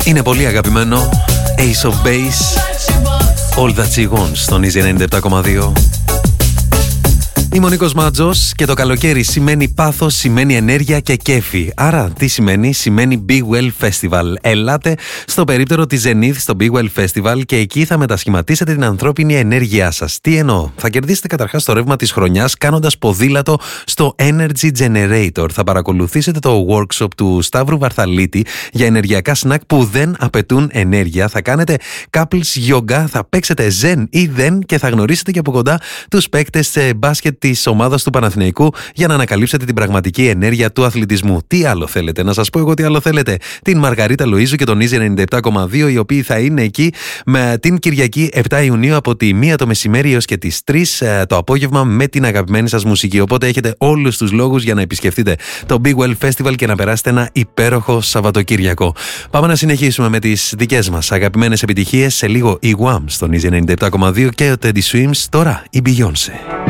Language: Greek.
Είναι πολύ αγαπημένο. Ace of Base, All That She Wants στον Easy 97,2. Είμαι ο Νίκος Μάτζος και το καλοκαίρι σημαίνει πάθος, σημαίνει ενέργεια και κέφι. Άρα τι σημαίνει? Σημαίνει Big Well Festival. Ελάτε στο περίπτερο της Zenith στο Big Well Festival και εκεί θα μετασχηματίσετε την ανθρώπινη ενέργειά σας. Τι εννοώ? Θα κερδίσετε καταρχάς το ρεύμα της χρονιάς κάνοντας ποδήλατο στο Energy Generator. Θα παρακολουθήσετε το workshop του Σταύρου Βαρθαλίτη για ενεργειακά σνακ που δεν απαιτούν ενέργεια. Θα κάνετε couples yoga, θα παίξετε zen ή δεν και θα γνωρίσετε και από κοντά τους παίκτες μπάσκετ της ομάδας του Παναθηναϊκού για να ανακαλύψετε την πραγματική ενέργεια του αθλητισμού. Τι άλλο θέλετε? Να σας πω εγώ τι άλλο θέλετε. Την Μαργαρίτα Λοΐζου και τον Easy 97,2, οι οποίοι θα είναι εκεί με την Κυριακή 7 Ιουνίου από τη 1 το μεσημέρι έως και τις 3 το απόγευμα με την αγαπημένη σας μουσική. Οπότε έχετε όλους τους λόγους για να επισκεφτείτε το Big Well Festival και να περάσετε ένα υπέροχο Σαββατοκύριακο. Πάμε να συνεχίσουμε με τις δικές μας αγαπημένες επιτυχίες. Σε λίγο η Wham στον Easy 97,2 και ο Teddy Swims. Τώρα η Beyoncé.